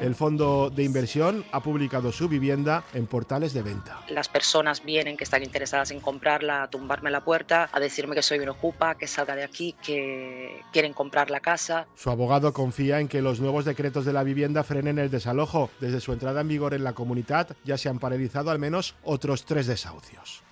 El fondo de inversión ha publicado su vivienda en portales de venta. Las personas vienen que están interesadas en comprarla, a tumbarme la puerta, a decirme que soy un ocupa, que salga de aquí, que quieren comprar la casa. Su abogado confía en que los nuevos decretos de la vivienda frenen el desalojo. Desde su entrada en vigor en la comunidad ya se han paralizado al menos otros 3 desahucios.